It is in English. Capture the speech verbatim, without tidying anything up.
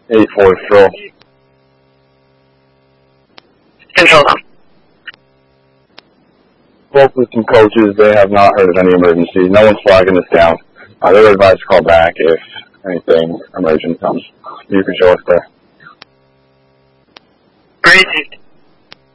eighty-four, Phil. Control them. Both system coaches, they have not heard of any emergencies. No one's flagging this down. Uh, they're advised to call back if anything emergent comes. You can show us there. Breezy.